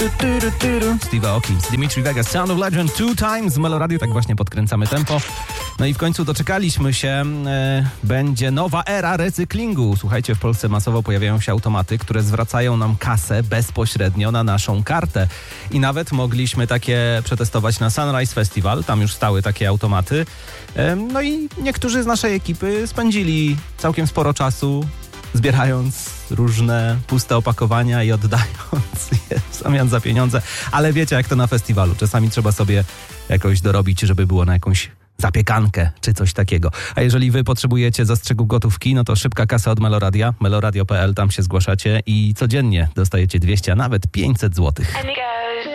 Steve Aoki, Dimitri Vegas, Sound of Legend, Two Times, Meloradio, tak właśnie podkręcamy tempo. No i w końcu doczekaliśmy się, będzie nowa era recyklingu. Słuchajcie, w Polsce masowo pojawiają się automaty, które zwracają nam kasę bezpośrednio na naszą kartę. I nawet mogliśmy takie przetestować na Sunrise Festival, tam już stały takie automaty. No i niektórzy z naszej ekipy spędzili całkiem sporo czasu zbierając różne puste opakowania i oddając je w zamian za pieniądze. Ale wiecie, jak to na festiwalu. Czasami trzeba sobie jakoś dorobić, żeby było na jakąś zapiekankę czy coś takiego. A jeżeli wy potrzebujecie zastrzyku gotówki, no to szybka kasa od Meloradia, meloradio.pl, tam się zgłaszacie i codziennie dostajecie 200, a nawet 500 złotych.